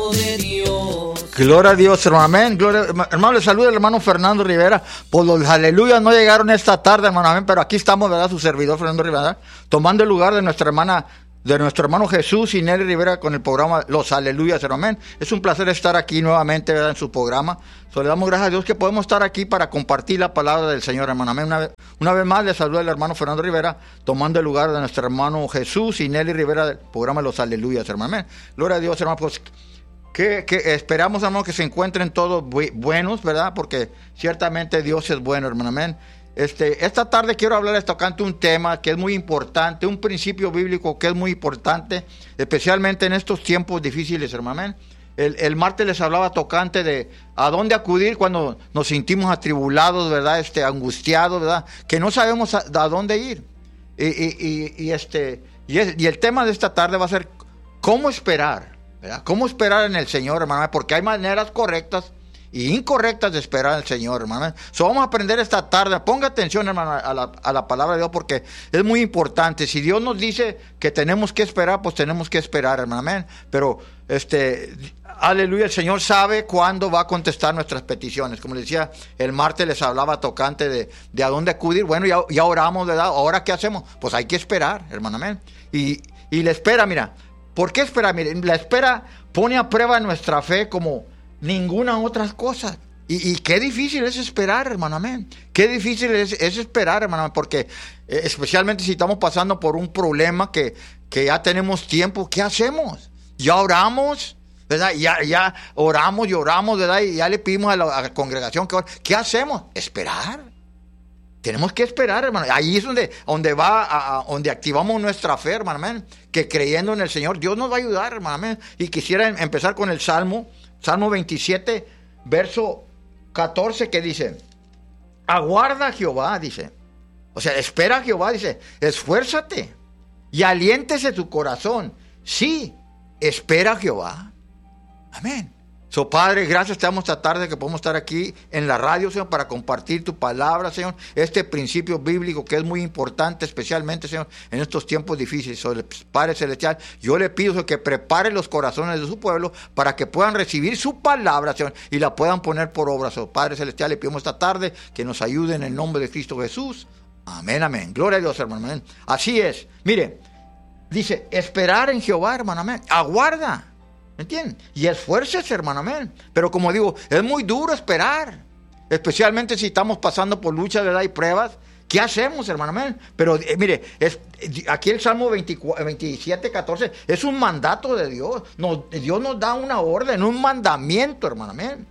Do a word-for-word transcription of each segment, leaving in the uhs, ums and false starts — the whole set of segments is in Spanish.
de Dios. Gloria a Dios, hermano. Amén. Gloria, hermano, le saluda el hermano Fernando Rivera. Pues los aleluyas no llegaron esta tarde, hermano. Amén. Pero aquí estamos, ¿verdad? Su servidor Fernando Rivera, tomando el lugar de nuestra hermana, de nuestro hermano Jesús y Nelly Rivera con el programa Los Aleluyas, hermano. Amén. Es un placer estar aquí nuevamente, ¿verdad? En su programa. So, le damos gracias a Dios que podemos estar aquí para compartir la palabra del Señor, hermano. Amén. Una vez, una vez más le saluda el hermano Fernando Rivera, tomando el lugar de nuestro hermano Jesús y Nelly Rivera del programa Los Aleluyas, hermano. Amén. Gloria a Dios, hermano. Pues que, que esperamos, hermano, que se encuentren todos bu- buenos, ¿verdad? Porque ciertamente Dios es bueno, hermano. Amén. Este, esta tarde quiero hablarles tocante un tema que es muy importante, un principio bíblico que es muy importante, especialmente en estos tiempos difíciles, hermano. Amén. El, el martes les hablaba tocante de a dónde acudir cuando nos sentimos atribulados, ¿verdad? Este, angustiados, ¿verdad? Que no sabemos a, a dónde ir. Y, y, y, y este, y, es, y el tema de esta tarde va a ser cómo esperar, ¿verdad? Cómo esperar en el Señor, hermano, porque hay maneras correctas y incorrectas de esperar al Señor, hermano. So, vamos a aprender esta tarde. Ponga atención, hermano, a la, a la palabra de Dios, porque es muy importante. Si Dios nos dice que tenemos que esperar, pues tenemos que esperar, hermano. Amén. Pero, este, aleluya, el Señor sabe cuándo va a contestar nuestras peticiones. Como les decía, el martes les hablaba tocante de, de a dónde acudir. Bueno, ya, ya oramos, ¿verdad? ¿Ahora qué hacemos? Pues hay que esperar, hermano. Amén. Y, y la espera, mira, ¿por qué esperar? Miren, la espera pone a prueba nuestra fe como ninguna otra cosa. Y, y qué difícil es esperar, hermano. Amén. Qué difícil es, es esperar, hermano. Porque eh, especialmente si estamos pasando por un problema que, que ya tenemos tiempo, ¿qué hacemos? Ya oramos, ¿verdad? Ya, ya oramos y oramos, ¿verdad? Y ya le pedimos a la, a la congregación que ore. ¿Qué hacemos? Esperar. Tenemos que esperar, hermano. Ahí es donde, donde va, a, a, donde activamos nuestra fe, hermano. Amén. Que creyendo en el Señor, Dios nos va a ayudar, hermano. Amén. Y quisiera empezar con el Salmo. Salmo veintisiete, verso catorce, que dice, aguarda a Jehová, dice. O sea, espera a Jehová, dice, esfuérzate y aliéntese tu corazón. Sí, espera a Jehová. Amén. So, Padre, gracias te damos esta tarde que podemos estar aquí en la radio, Señor, para compartir tu palabra, Señor. Este principio bíblico que es muy importante, especialmente, Señor, en estos tiempos difíciles. So, Padre Celestial, yo le pido, Señor, que prepare los corazones de su pueblo para que puedan recibir su palabra, Señor, y la puedan poner por obra. So, Padre Celestial, le pedimos esta tarde que nos ayude en el nombre de Cristo Jesús. Amén, amén. Gloria a Dios, hermano. Amén. Así es. Mire, dice, esperar en Jehová, hermano. Amén. Aguarda. ¿Entienden? Y esfuércese, hermano, amén. Pero como digo, es muy duro esperar. Especialmente si estamos pasando por luchas, ¿verdad? Y pruebas. ¿Qué hacemos, hermano, amén? Pero eh, mire, es, aquí el Salmo veintisiete, catorce es un mandato de Dios. Nos, Dios nos da una orden, un mandamiento, hermano, amén.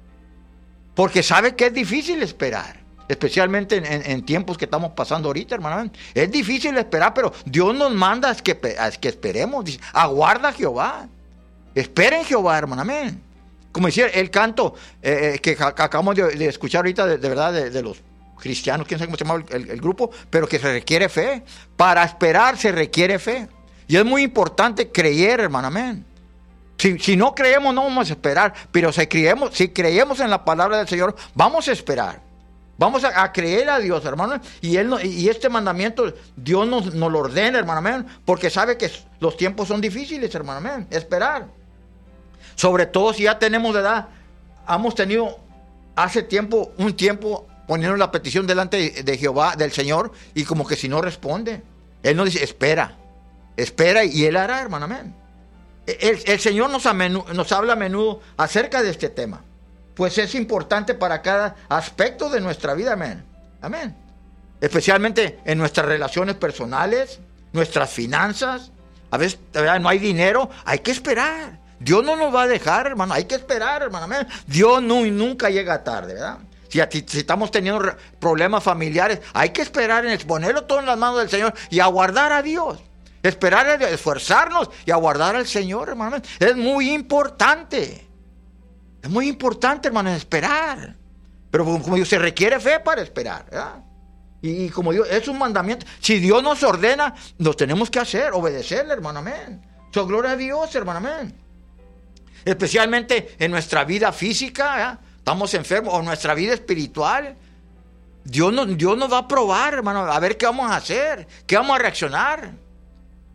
Porque sabe que es difícil esperar. Especialmente en, en, en tiempos que estamos pasando ahorita, hermano, amén. Es difícil esperar, pero Dios nos manda a que, a que esperemos. Dice, aguarda a Jehová. Esperen Jehová, hermano, amén. Como decía el canto eh, que, que acabamos de, de escuchar ahorita, de, de verdad, de, de los cristianos, quién sabe cómo se llama el, el, el grupo, pero que se requiere fe. Para esperar se requiere fe. Y es muy importante creer, hermano, amén. Si, si no creemos, no vamos a esperar, pero si creemos, si creemos en la palabra del Señor, vamos a esperar. Vamos a, a creer a Dios, hermano. Y él no, y este mandamiento, Dios nos, nos lo ordena, hermano, amén. Porque sabe que los tiempos son difíciles, hermano, amén. Esperar. Sobre todo si ya tenemos de edad, hemos tenido hace tiempo, un tiempo, poniendo la petición delante de Jehová, del Señor, y como que si no responde. Él nos dice, espera, espera, y Él hará, hermano, amén. El, el Señor nos, amenu, nos habla a menudo acerca de este tema, pues es importante para cada aspecto de nuestra vida, amén. Amén. Especialmente en nuestras relaciones personales, nuestras finanzas. A veces, ¿verdad? No hay dinero, hay que esperar. Dios no nos va a dejar, hermano, hay que esperar, hermano, amén. Dios no, y nunca llega tarde, ¿verdad? Si, si estamos teniendo re, problemas familiares, hay que esperar en ponerlo todo en las manos del Señor y aguardar a Dios. Esperar, esforzarnos y aguardar al Señor, hermano. Es muy importante. Es muy importante, hermano, esperar. Pero como digo, se requiere fe para esperar, ¿verdad? Y, y como digo, es un mandamiento. Si Dios nos ordena, nos tenemos que hacer, obedecerle, hermano, amén. So, gloria a Dios, hermano, amén. Especialmente en nuestra vida física, ¿eh? Estamos enfermos, o nuestra vida espiritual. Dios nos, Dios nos va a probar, hermano, a ver qué vamos a hacer, qué vamos a reaccionar.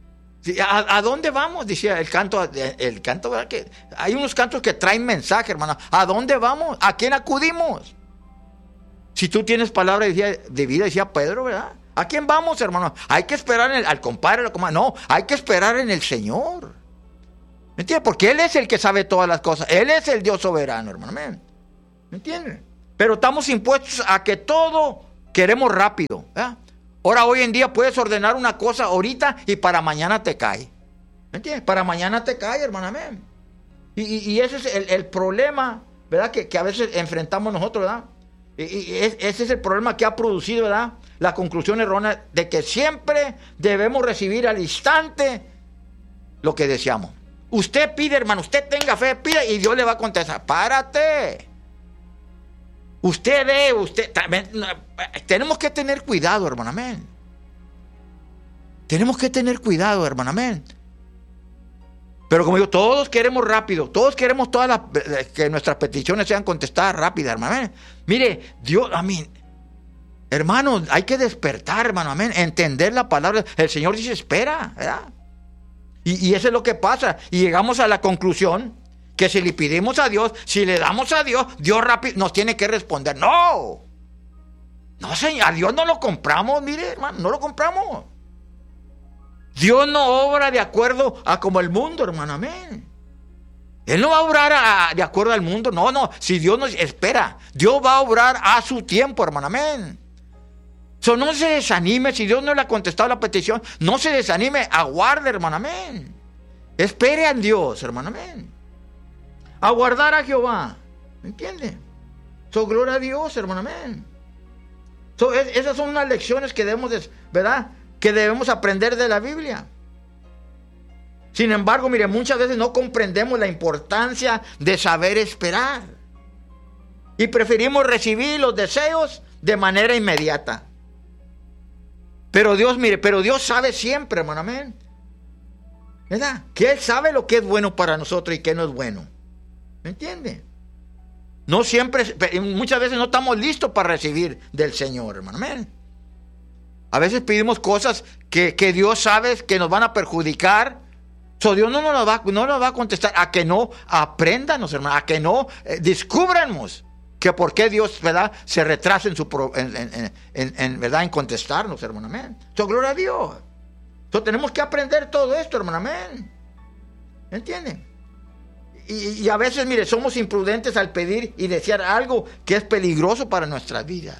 ¿A, a dónde vamos? Decía el canto, el canto, ¿verdad? Que hay unos cantos que traen mensaje, hermano. ¿A dónde vamos? ¿A quién acudimos? Si tú tienes palabra de vida, decía Pedro, ¿verdad? ¿A quién vamos, hermano? Hay que esperar en el, al compadre, la comadre. No, hay que esperar en el Señor. ¿Me entiendes? Porque Él es el que sabe todas las cosas. Él es el Dios soberano, hermano. ¿Me entiendes? Pero estamos impuestos a que todo queremos rápido, ¿verdad? Ahora, hoy en día puedes ordenar una cosa ahorita y para mañana te cae. ¿Me entiendes? Para mañana te cae, hermano. Amén. Y, y, y ese es el, el problema, ¿verdad? Que, que a veces enfrentamos nosotros, ¿verdad? Y, y es, ese es el problema que ha producido, ¿verdad? La conclusión errónea de que siempre debemos recibir al instante lo que deseamos. Usted pide, hermano, usted tenga fe, pida y Dios le va a contestar. Párate. Usted ve, usted... Tenemos que tener cuidado, hermano, amén. Tenemos que tener cuidado, hermano, amén. Pero como digo, todos queremos rápido, todos queremos todas las, que nuestras peticiones sean contestadas rápidas, hermano, amén. Mire, Dios, amén. Hermanos, hay que despertar, hermano, amén. Entender la palabra. El Señor dice, espera, ¿verdad? Y, y eso es lo que pasa. Y llegamos a la conclusión que si le pedimos a Dios, si le damos a Dios, Dios rápido nos tiene que responder. ¡No! No, Señor, a Dios no lo compramos, mire, hermano, no lo compramos. Dios no obra de acuerdo a como el mundo, hermano, amén. Él no va a obrar a, de acuerdo al mundo, no, no. Si Dios nos espera, Dios va a obrar a su tiempo, hermano, amén. So, no se desanime, si Dios no le ha contestado la petición, no se desanime, aguarde, hermano, amén. Espere en Dios, hermano, amén. Aguardar a Jehová, ¿me entiende? So, gloria a Dios, hermano, amén. So, es, esas son unas lecciones que debemos, de, ¿verdad? Que debemos aprender de la Biblia. Sin embargo, mire, muchas veces no comprendemos la importancia de saber esperar. Y preferimos recibir los deseos de manera inmediata. Pero Dios, mire, pero Dios sabe siempre, hermano, amén. ¿Verdad? Que Él sabe lo que es bueno para nosotros y qué no es bueno. ¿Me entiende? No siempre, muchas veces no estamos listos para recibir del Señor, hermano, amén. A veces pedimos cosas que, que Dios sabe que nos van a perjudicar. So, Dios no nos va, no nos va a contestar a que no aprendanos, hermano, a que no eh, descúbranos que por qué Dios, ¿verdad?, se retrasa en su en, en, en, en, ¿verdad?, en contestarnos, hermano, amén. So, gloria a Dios. So, tenemos que aprender todo esto, hermano, amén. ¿Entienden? Y, y a veces, mire, somos imprudentes al pedir y desear algo que es peligroso para nuestras vidas.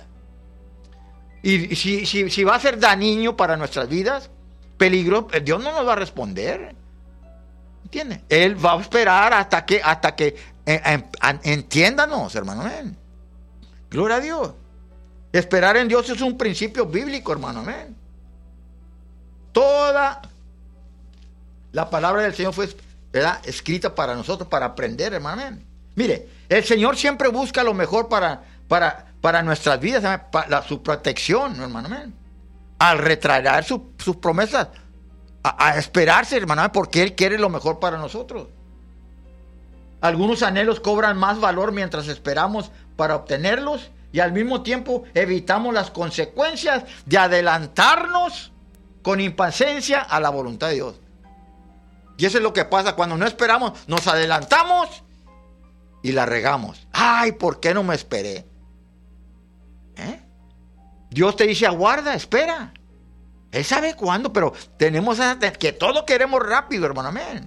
Y si, si, si va a ser dañino para nuestras vidas, peligro, Dios no nos va a responder. ¿Entiende? Él va a esperar hasta que, hasta que eh, eh, entiéndanos, hermano. Amén. Gloria a Dios. Esperar en Dios es un principio bíblico, hermano. Amén. Toda la palabra del Señor fue, ¿verdad?, escrita para nosotros, para aprender, hermano. Amén. Mire, el Señor siempre busca lo mejor para, para, para nuestras vidas, para su protección, hermano. Amén. Al retraer su, sus promesas, a, a esperarse, hermano, porque Él quiere lo mejor para nosotros. Algunos anhelos cobran más valor mientras esperamos para obtenerlos y al mismo tiempo evitamos las consecuencias de adelantarnos con impaciencia a la voluntad de Dios. Y eso es lo que pasa cuando no esperamos, nos adelantamos y la regamos. Ay, ¿por qué no me esperé? ¿Eh? Dios te dice, aguarda, espera. Él sabe cuándo, pero tenemos que todo queremos rápido, hermano, amén.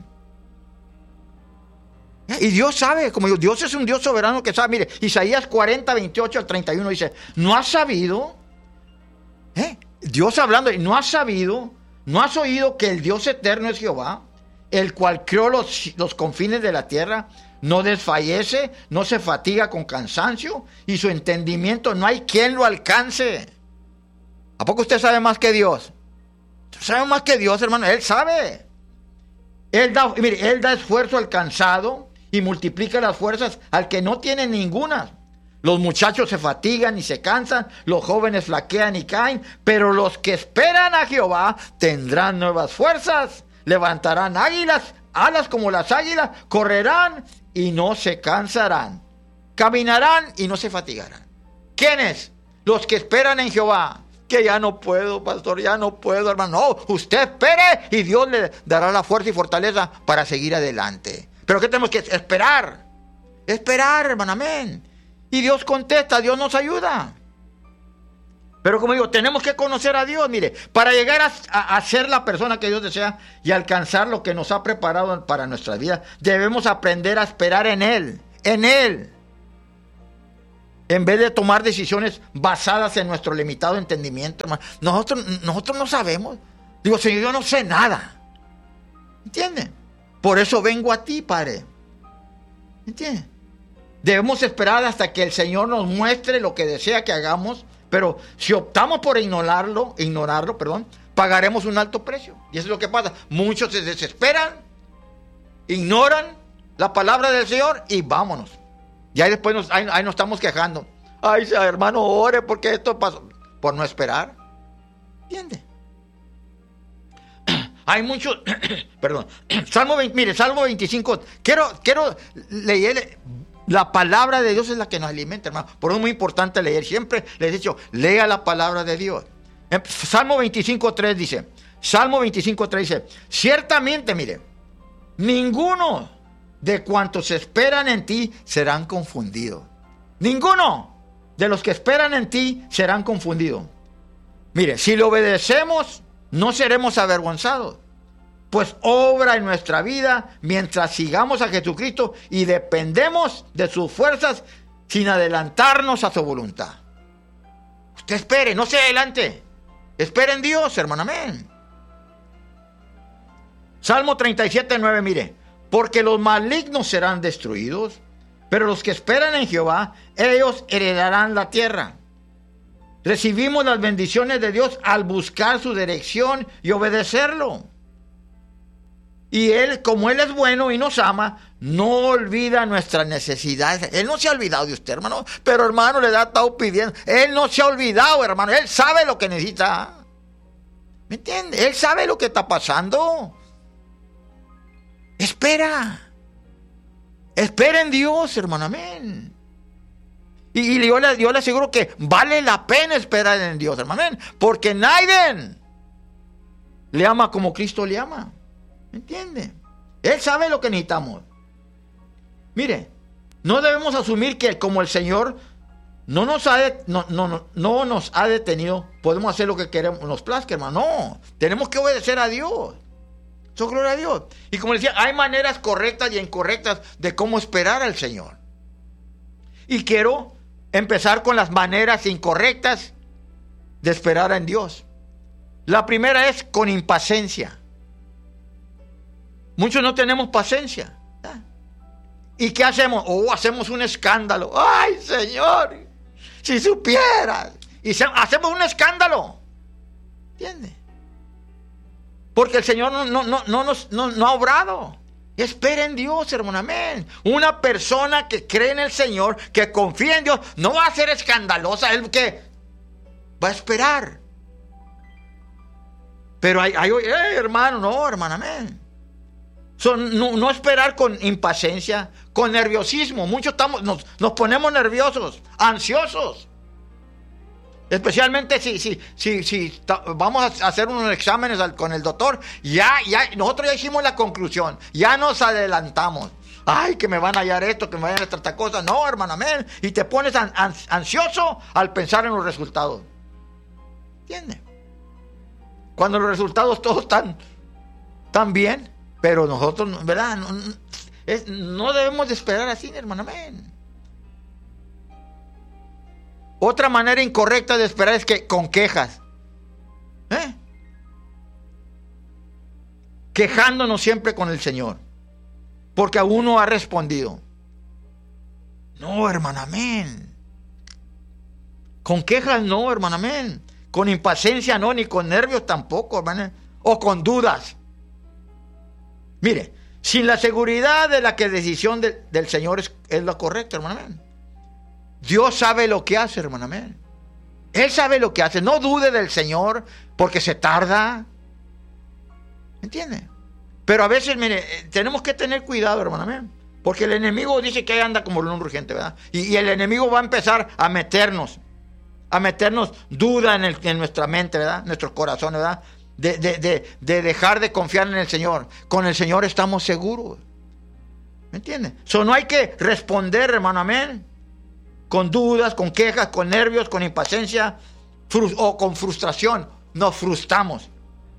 Y Dios sabe, como digo, Dios es un Dios soberano que sabe. Mire, Isaías cuarenta, veintiocho al treinta y uno dice, ¿no has sabido? ¿Eh? Dios hablando, ¿no has sabido? ¿No has oído que el Dios eterno es Jehová? El cual creó los, los confines de la tierra, no desfallece, no se fatiga con cansancio, y su entendimiento no hay quien lo alcance. ¿A poco usted sabe más que Dios? ¿Usted sabe más que Dios, hermano? Él sabe. Él da, mire, Él da esfuerzo al cansado y multiplica las fuerzas al que no tiene ninguna. Los muchachos se fatigan y se cansan, los jóvenes flaquean y caen, pero los que esperan a Jehová tendrán nuevas fuerzas. Levantarán águilas, alas como las águilas, correrán y no se cansarán. Caminarán y no se fatigarán. ¿Quiénes? Los que esperan en Jehová. que ya no puedo, pastor, ya no puedo, hermano. No, usted espere y Dios le dará la fuerza y fortaleza para seguir adelante. Pero ¿qué tenemos que esperar? Esperar, hermano, amén. Y Dios contesta, Dios nos ayuda. Pero como digo, tenemos que conocer a Dios, mire, para llegar a, a, a ser la persona que Dios desea y alcanzar lo que nos ha preparado para nuestra vida, debemos aprender a esperar en Él, en Él. En vez de tomar decisiones basadas en nuestro limitado entendimiento, hermano. Nosotros, nosotros no sabemos. Digo, Señor, yo no sé nada. ¿Entienden? Por eso vengo a ti, Padre. ¿Entienden? Debemos esperar hasta que el Señor nos muestre lo que desea que hagamos. Pero si optamos por ignorarlo, ignorarlo, perdón, pagaremos un alto precio. Y eso es lo que pasa. Muchos se desesperan, ignoran la palabra del Señor y vámonos. Y ahí después nos, ahí, ahí nos estamos quejando. Ay, hermano, ore porque esto pasó. Por no esperar. ¿Entiende? Hay muchos, perdón, Salmo veinte, mire, Salmo veinticinco, quiero, quiero leer, la palabra de Dios es la que nos alimenta, hermano, por eso es muy importante leer, siempre les he dicho, lea la palabra de Dios. Salmo veinticinco tres dice, Salmo veinticinco tres dice, ciertamente, mire, ninguno de cuantos esperan en ti serán confundidos, ninguno de los que esperan en ti serán confundidos. Mire, si le obedecemos, no seremos avergonzados, pues obra en nuestra vida mientras sigamos a Jesucristo y dependemos de sus fuerzas sin adelantarnos a su voluntad. Usted espere, no se adelante. Espere en Dios, hermano, amén. Salmo treinta y siete nueve, mire, porque los malignos serán destruidos, pero los que esperan en Jehová, ellos heredarán la tierra. Recibimos las bendiciones de Dios al buscar su dirección y obedecerlo. Y Él, como Él es bueno y nos ama, no olvida nuestras necesidades. Él no se ha olvidado de usted, hermano. Pero, hermano, le da estado pidiendo. Él no se ha olvidado, hermano. Él sabe lo que necesita. ¿Me entiende? Él sabe lo que está pasando. Espera. Espera en Dios, hermano. Amén. Y, y yo, le, yo le aseguro que vale la pena esperar en Dios, hermano. Porque nadie le ama como Cristo le ama. ¿Me entiende? Él sabe lo que necesitamos. Mire, no debemos asumir que como el Señor no nos ha, de, no, no, no, no nos ha detenido, podemos hacer lo que queremos, nos plazca, hermano. No, tenemos que obedecer a Dios. Eso, gloria a Dios. Y como decía, hay maneras correctas y incorrectas de cómo esperar al Señor. Y quiero empezar con las maneras incorrectas de esperar en Dios. La primera es con impaciencia. Muchos no tenemos paciencia. ¿Y qué hacemos? Oh, hacemos un escándalo. ¡Ay, Señor! Si supieras. Y se, hacemos un escándalo. ¿Entiendes? Porque el Señor no, no, no, no, nos, no, no ha obrado. Espera en Dios, hermano, amén. Una persona que cree en el Señor, que confía en Dios, no va a ser escandalosa. Él que va a esperar. Pero hay, hay eh, hermano, no, hermano, amén. Son, no, no esperar con impaciencia, con nerviosismo. Muchos estamos, nos, nos ponemos nerviosos, ansiosos. Especialmente si, si, si, si ta, vamos a hacer unos exámenes al, con el doctor. Ya, ya, nosotros ya hicimos la conclusión. Ya nos adelantamos. Ay, que me van a hallar esto, que me vayan a tratar cosas. No, hermano, amén. Y te pones an, an, ansioso al pensar en los resultados. ¿Entiendes? Cuando los resultados todos están, están bien. Pero nosotros, ¿verdad? No, es, no debemos de esperar así, hermano, amén. Otra manera incorrecta de esperar es que con quejas. ¿Eh? Quejándonos siempre con el Señor. Porque aún no ha respondido. No, hermano, amén. Con quejas no, hermano, amén. Con impaciencia no, ni con nervios tampoco, hermano. O con dudas. Mire, sin la seguridad de la que decisión de, del Señor es, es lo correcto, hermano, amén. Dios sabe lo que hace, hermano, amén. Él sabe lo que hace. No dude del Señor porque se tarda. ¿Entiende? Pero a veces, mire, tenemos que tener cuidado, hermano, amén. Porque el enemigo dice que anda como un urgente, ¿verdad? Y, y el enemigo va a empezar a meternos a meternos duda en, el, en nuestra mente, ¿verdad? Nuestros corazones, ¿verdad? De, de, de, de dejar de confiar en el Señor. Con el Señor estamos seguros. ¿Me entiendes? So, no hay que responder, hermano, amén, con dudas, con quejas, con nervios, con impaciencia o con frustración. Nos frustramos.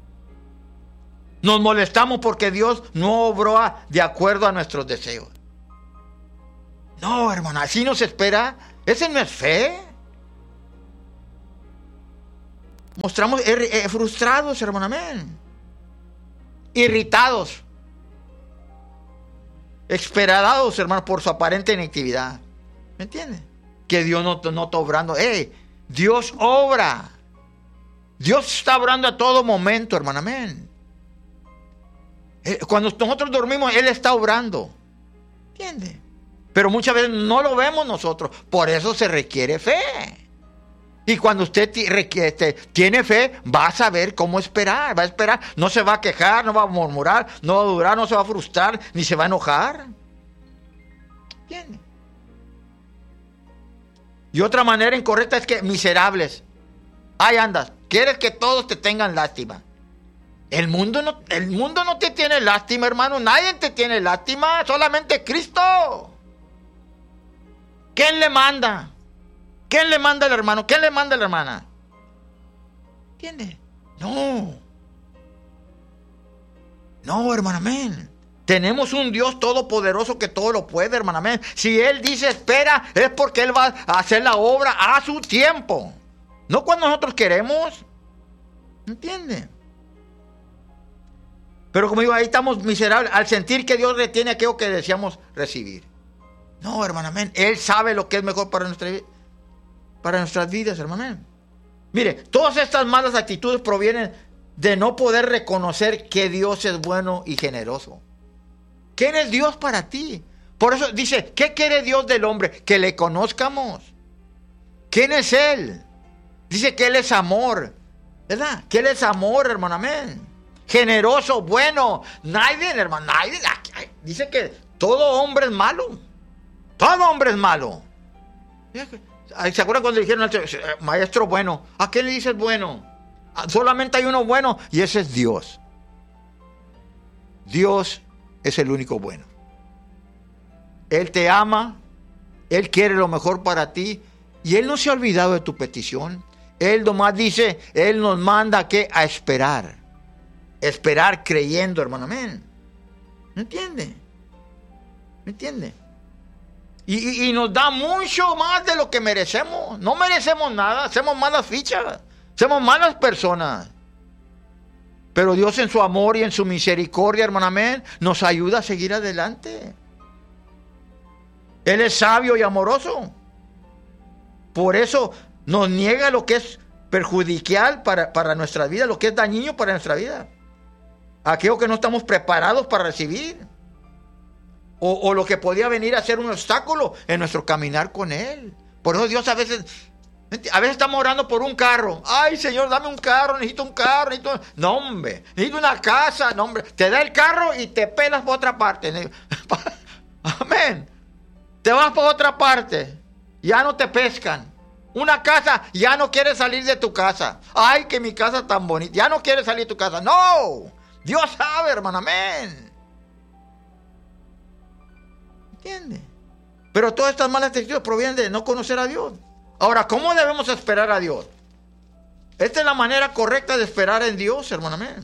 Nos molestamos porque Dios no obró a, de acuerdo a nuestros deseos. No, hermano, así nos espera. Ese no es fe. Mostramos er, er, frustrados, hermano, amén. Irritados. Esperados, hermano, por su aparente inactividad. ¿Me entiendes? Que Dios no, no está obrando. ¡Ey! Dios obra. Dios está obrando a todo momento, hermano, amén. Cuando nosotros dormimos, Él está obrando. ¿Entiendes? Pero muchas veces no lo vemos nosotros. Por eso se requiere fe. Y cuando usted tiene fe, va a saber cómo esperar. Va a esperar. No se va a quejar, no va a murmurar, no va a durar, no se va a frustrar, ni se va a enojar. ¿Entiendes? Y otra manera incorrecta es que miserables. Ahí andas. Quieres que todos te tengan lástima. El mundo no, el mundo no te tiene lástima, hermano. Nadie te tiene lástima. Solamente Cristo. ¿Quién le manda? ¿Quién le manda al hermano? ¿Quién le manda a la hermana? ¿Entiendes? No. No, hermano, amén. Tenemos un Dios todopoderoso que todo lo puede, hermano, amén. Si Él dice espera, es porque Él va a hacer la obra a su tiempo. No cuando nosotros queremos. ¿Entiendes? Pero como digo, ahí estamos miserables al sentir que Dios retiene aquello que deseamos recibir. No, hermano, amén. Él sabe lo que es mejor para nuestra vida. Para nuestras vidas, hermano. Mire, todas estas malas actitudes provienen de no poder reconocer que Dios es bueno y generoso. ¿Quién es Dios para ti? Por eso dice, ¿qué quiere Dios del hombre? Que le conozcamos. ¿Quién es Él? Dice que Él es amor, ¿verdad? Que Él es amor, hermano, amén. Generoso, bueno. Nadie, hermano, nadie. Dice que todo hombre es malo. Todo hombre es malo. ¿Se acuerdan cuando dijeron al maestro bueno? ¿A qué le dices bueno? Solamente hay uno bueno y ese es Dios. Dios es el único bueno. Él te ama, Él quiere lo mejor para ti y Él no se ha olvidado de tu petición. Él nomás dice, Él nos manda ¿a qué? A esperar. Esperar creyendo, hermano, amén. ¿Me entiende? ¿Me entiende? Y, y, y nos da mucho más de lo que merecemos. No merecemos nada, hacemos malas fichas, somos malas personas. Pero Dios en su amor y en su misericordia, hermano, amén, nos ayuda a seguir adelante. Él es sabio y amoroso. Por eso nos niega lo que es perjudicial para, para nuestra vida, lo que es dañino para nuestra vida. Aquello que no estamos preparados para recibir. O, o lo que podía venir a ser un obstáculo en nuestro caminar con Él. Por eso Dios a veces, a veces estamos orando por un carro. Ay, Señor, dame un carro, necesito un carro, necesito... No, hombre, necesito una casa, no, hombre. Te da el carro y te pelas por otra parte. Amén. Te vas por otra parte. Ya no te pescan. Una casa, ya no quieres salir de tu casa. Ay, que mi casa es tan bonita. Ya no quieres salir de tu casa. No. Dios sabe, hermano, amén. ¿Entiende? Pero todas estas malas actitudes provienen de no conocer a Dios. Ahora, ¿cómo debemos esperar a Dios? Esta es la manera correcta de esperar en Dios, hermano, amén.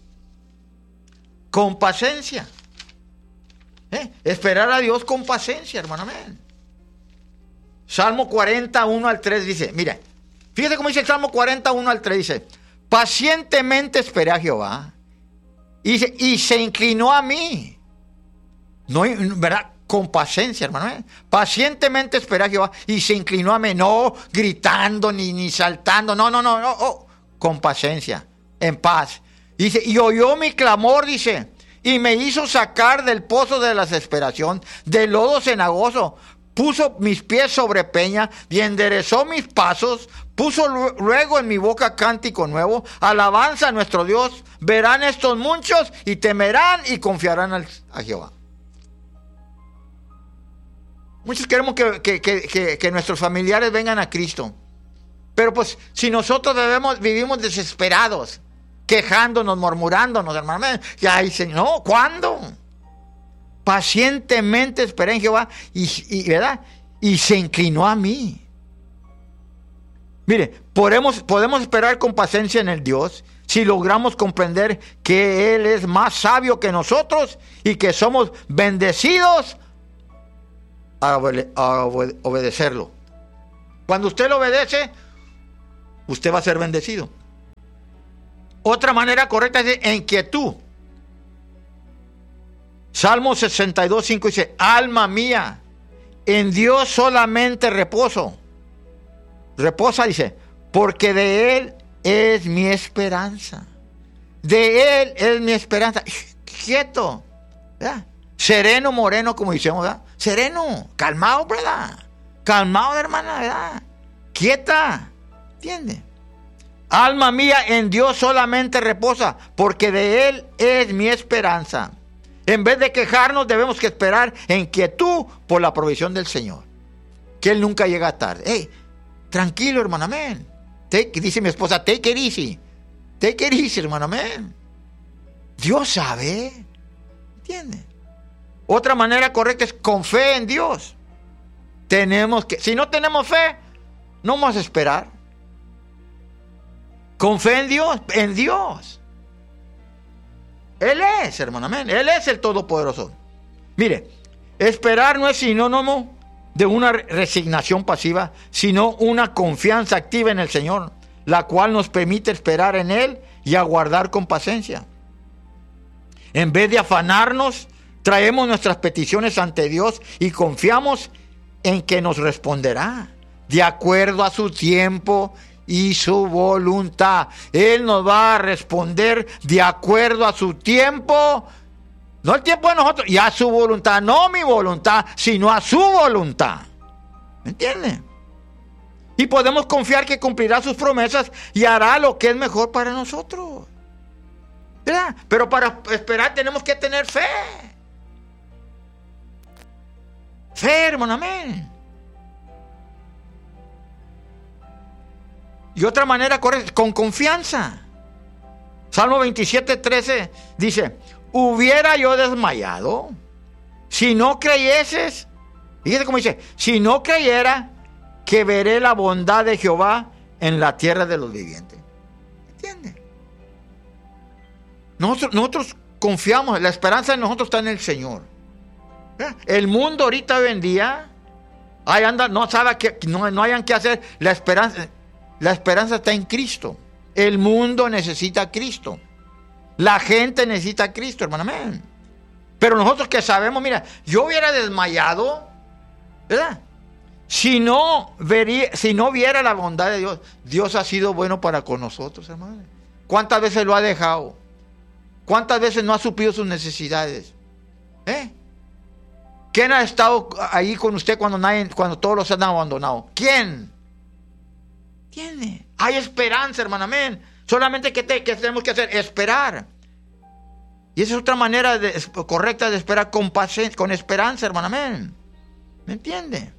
Con paciencia. ¿Eh? Esperar a Dios con paciencia, hermano, amén. Salmo cuarenta, uno al tres dice, mira, fíjate cómo dice el Salmo cuarenta, uno al tres, dice, pacientemente esperé a Jehová y, dice, y se inclinó a mí. No, ¿verdad? Con paciencia, hermano. ¿eh? Pacientemente esperé a Jehová y se inclinó a mí. No gritando ni, ni saltando. No, no, no. no oh, con paciencia, en paz. Dice, y oyó mi clamor, dice, y me hizo sacar del pozo de la desesperación, del lodo cenagoso. Puso mis pies sobre peña y enderezó mis pasos. Puso luego en mi boca cántico nuevo. Alabanza a nuestro Dios. Verán estos muchos y temerán y confiarán al, a Jehová. Muchos queremos que, que, que, que, que nuestros familiares vengan a Cristo. Pero pues si nosotros debemos, vivimos desesperados, quejándonos, murmurándonos, hermano, ya dice, no, ¿cuándo? Pacientemente esperé en Jehová y, y, ¿verdad? Y se inclinó a mí. Mire, podemos, podemos esperar con paciencia en el Dios si logramos comprender que Él es más sabio que nosotros y que somos bendecidos a, obede- a obede- obedecerlo. Cuando usted lo obedece, usted va a ser bendecido. Otra manera correcta es en quietud. Salmo sesenta y dos, cinco dice, alma mía, en Dios solamente reposo. Reposa, dice, porque de Él es mi esperanza. De Él es mi esperanza. Quieto, ¿verdad? Sereno, moreno, como decimos, ¿verdad? Sereno, calmado, ¿verdad? Calmado, hermana, ¿verdad? Quieta, ¿entiende? Alma mía, en Dios solamente reposa, porque de Él es mi esperanza. En vez de quejarnos, debemos que esperar en quietud por la provisión del Señor, que Él nunca llega tarde. Hey, tranquilo, hermano, amén. Take, dice mi esposa, take it easy. Take it easy, hermano, amén. Dios sabe, ¿entiende? Otra manera correcta es con fe en Dios. Tenemos que, si no tenemos fe, no vamos a esperar. Con fe en Dios, en Dios. Él es, hermano, amén. Él es el Todopoderoso. Mire, esperar no es sinónimo de una resignación pasiva, sino una confianza activa en el Señor, la cual nos permite esperar en Él y aguardar con paciencia. En vez de afanarnos, traemos nuestras peticiones ante Dios y confiamos en que nos responderá de acuerdo a su tiempo y su voluntad. Él nos va a responder de acuerdo a su tiempo, no el tiempo de nosotros, y a su voluntad, no mi voluntad, sino a su voluntad. ¿Me entiende? Y podemos confiar que cumplirá sus promesas y hará lo que es mejor para nosotros, ¿verdad? Pero para esperar tenemos que tener fe. Fe, hermano, amén. Y otra manera correcta, con confianza. Salmo veintisiete, trece dice, hubiera yo desmayado si no creyeses, fíjate cómo dice, si no creyera que veré la bondad de Jehová en la tierra de los vivientes. ¿Entiende? Nosotros, nosotros confiamos, la esperanza de nosotros está en el Señor. ¿Verdad? El mundo ahorita hoy en día, ahí anda, no sabe que no, no hayan que hacer, la esperanza... La esperanza está en Cristo. El mundo necesita a Cristo. La gente necesita a Cristo, hermano, amén. Pero nosotros que sabemos, mira, yo hubiera desmayado, ¿verdad? Si no, vería, si no viera la bondad de Dios. Dios ha sido bueno para con nosotros, hermano. ¿Cuántas veces lo ha dejado? ¿Cuántas veces no ha suplido sus necesidades? ¿Eh? ¿Quién ha estado ahí con usted cuando, nadie, cuando todos los han abandonado? ¿Quién? ¿Entiende? Hay esperanza, hermano, amén. Solamente que, te, que tenemos que hacer, esperar. Y esa es otra manera de, correcta de esperar con paciencia, con esperanza, hermano, amén. ¿Me entiende?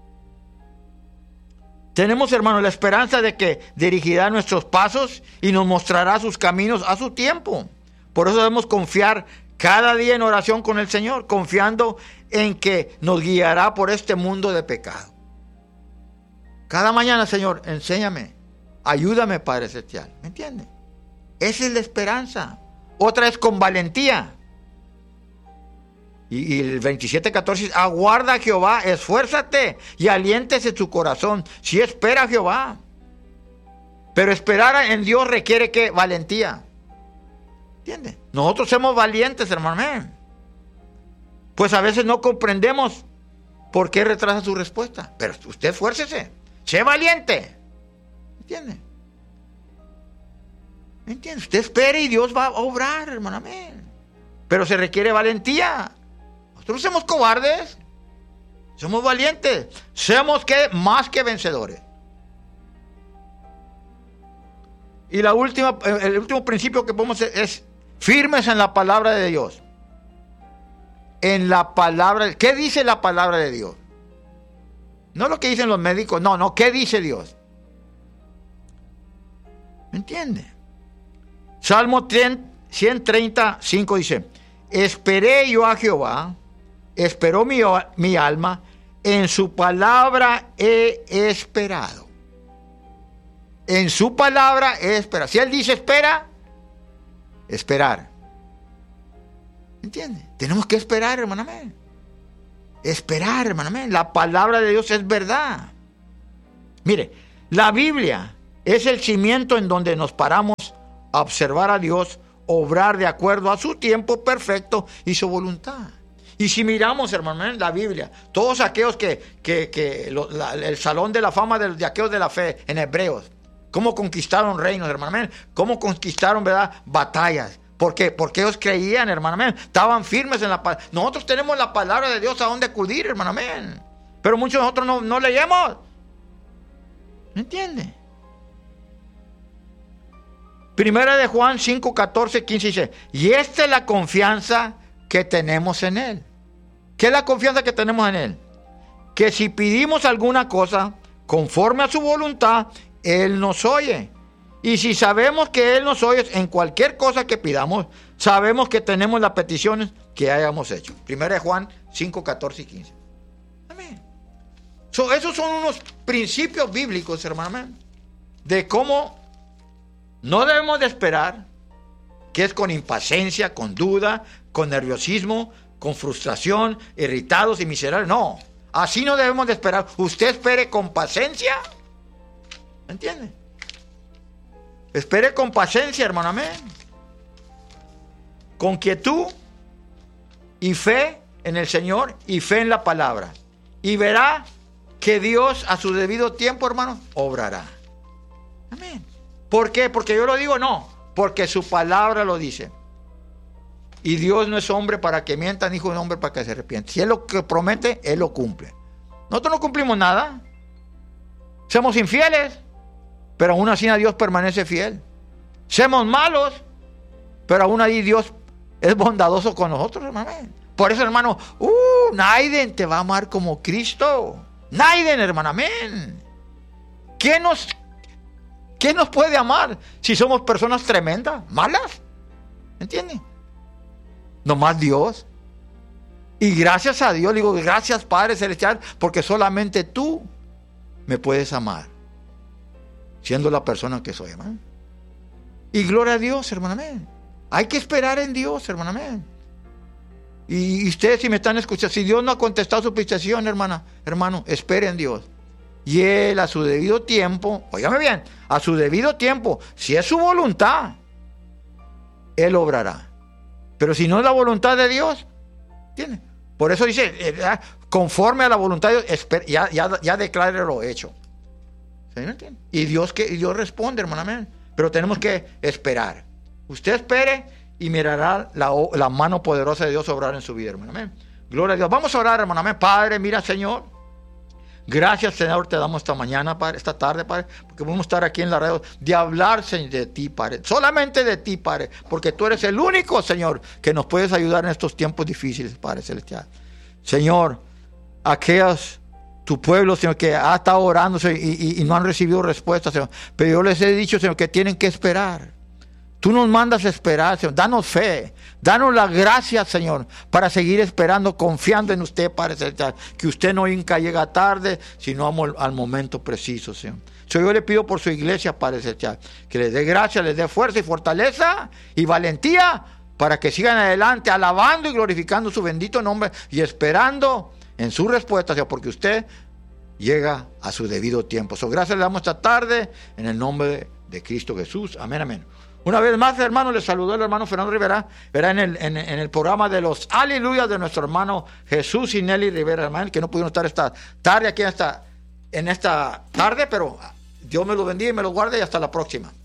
Tenemos, hermano, la esperanza de que dirigirá nuestros pasos y nos mostrará sus caminos a su tiempo. Por eso debemos confiar cada día en oración con el Señor, confiando en que nos guiará por este mundo de pecado. Cada mañana, Señor, enséñame, ayúdame, Padre Celestial. ¿Me entiende? Esa es la esperanza. Otra es con valentía. Y, y el veintisiete catorce dice, aguarda a Jehová, esfuérzate y aliéntese en tu corazón. Si espera a Jehová. Pero esperar en Dios requiere que valentía. ¿Entiende? Nosotros somos valientes, hermano. Pues a veces no comprendemos por qué retrasa su respuesta. Pero usted esfuércese. Sé valiente. ¿Entiende? ¿Entiende? Usted espere y Dios va a obrar, hermano. Amén. Pero se requiere valentía. Nosotros somos cobardes. Somos valientes. Somos que más que vencedores. Y la última, el último principio que podemos hacer es firmes en la palabra de Dios. En la palabra. ¿Qué dice la palabra de Dios? No lo que dicen los médicos, no, no, ¿qué dice Dios? ¿Me entiende? Salmo ciento treinta y cinco dice: esperé yo a Jehová, esperó mi, mi alma, en su palabra he esperado. En su palabra he esperado. Si él dice espera, esperar. ¿Entiende? Tenemos que esperar, hermano. Esperar, hermano. La palabra de Dios es verdad. Mire, la Biblia es el cimiento en donde nos paramos a observar a Dios obrar de acuerdo a su tiempo perfecto y su voluntad. Y si miramos, hermano, la Biblia, todos aquellos que, que, que lo, la, el salón de la fama de, de aquellos de la fe en Hebreos, cómo conquistaron reinos, hermano, cómo conquistaron, ¿verdad?, batallas. ¿Por qué? Porque ellos creían, hermano, estaban firmes en la palabra. Nosotros tenemos la palabra de Dios a donde acudir, hermano, pero muchos de nosotros no, no leemos. ¿Me entiende? Primera de Juan cinco, catorce, quince dice: y esta es la confianza que tenemos en Él. ¿Qué es la confianza que tenemos en Él? Que si pedimos alguna cosa conforme a su voluntad, Él nos oye. Y si sabemos que Él nos oye en cualquier cosa que pidamos, sabemos que tenemos las peticiones que hayamos hecho. Primera de Juan cinco, catorce y quince. Amén. So, esos son unos principios bíblicos, hermano, de cómo no debemos de esperar, que es con impaciencia, con duda, con nerviosismo, con frustración, irritados y miserables. No, así no debemos de esperar. Usted espere con paciencia. ¿Me entiende? Espere con paciencia, hermano, amén. Con quietud y fe en el Señor y fe en la palabra. Y verá que Dios a su debido tiempo, hermano, obrará. Amén. ¿Por qué? Porque yo lo digo, no. Porque su palabra lo dice. Y Dios no es hombre para que mienta, ni hijo de hombre para que se arrepienta. Si Él lo que promete, Él lo cumple. Nosotros no cumplimos nada. Somos infieles, pero aún así a Dios permanece fiel. Somos malos, pero aún así Dios es bondadoso con nosotros, hermano. Por eso, hermano, uh, nadie te va a amar como Cristo. Nadie, hermano, amén. ¿Quién nos, ¿Quién nos puede amar si somos personas tremendas, malas? ¿Entiendes? Nomás Dios. Y gracias a Dios, digo, gracias Padre Celestial, porque solamente tú me puedes amar, siendo la persona que soy, hermano. Y gloria a Dios, hermano, amén. Hay que esperar en Dios, hermano, amén. Y ustedes, si me están escuchando, si Dios no ha contestado su petición, hermana, hermano, espere en Dios. Y Él a su debido tiempo, óigame bien, a su debido tiempo, si es su voluntad, Él obrará. Pero si no es la voluntad de Dios, ¿entiende? Por eso dice, eh, conforme a la voluntad de Dios, espera, ya, ya, ya declare lo hecho. ¿Sí? ¿No entiende? Y Dios, que, y Dios responde, hermano, amén. Pero tenemos que esperar. Usted espere y mirará la, la mano poderosa de Dios obrar en su vida, hermano, amén. Gloria a Dios. Vamos a orar, hermano, amén. Padre, mira, Señor. Gracias, Señor, te damos esta mañana, Padre, esta tarde, Padre, porque podemos estar aquí en la radio de hablar, Señor, de ti, Padre, solamente de ti, Padre, porque tú eres el único, Señor, que nos puedes ayudar en estos tiempos difíciles, Padre Celestial. Señor, aquellos, tu pueblo, Señor, que ha estado orando, Señor, y, y, y no han recibido respuesta, Señor, pero yo les he dicho, Señor, que tienen que esperar. Tú nos mandas a esperar, Señor. Danos fe. Danos la gracia, Señor, para seguir esperando, confiando en usted, Padre Celestial. Que usted no nunca llega tarde, sino al momento preciso, Señor. So, yo le pido por su iglesia, Padre Celestial, que les dé gracia, les dé fuerza y fortaleza y valentía para que sigan adelante, alabando y glorificando su bendito nombre y esperando en su respuesta, Señor, porque usted llega a su debido tiempo. So, gracias le damos esta tarde en el nombre de, de Cristo Jesús. Amén, amén. Una vez más, hermano, les saludó el hermano Fernando Rivera, verá en el, en, en el programa de los aleluyas de nuestro hermano Jesús y Nelly Rivera, hermano, que no pudieron estar esta tarde aquí en esta, en esta tarde, pero Dios me los bendiga y me los guarde y hasta la próxima.